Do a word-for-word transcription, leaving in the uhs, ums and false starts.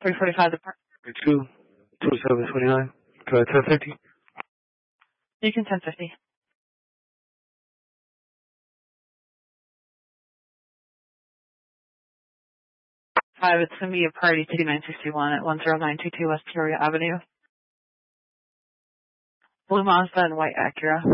three forty-five the park. two, two seven twenty-nine. Can I ten fifty? You can ten fifty. Five, it's going to be a party two nine six one at one zero nine two two West Peoria Avenue. Blue Mazda and white Acura.